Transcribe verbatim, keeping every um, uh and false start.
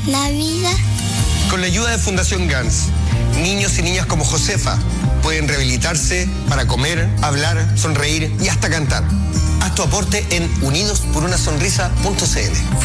la vida. Con la ayuda de Fundación GANS, niños y niñas como Josefa pueden rehabilitarse para comer, hablar, sonreír y hasta cantar. Haz tu aporte en unidos por una sonrisa punto c l.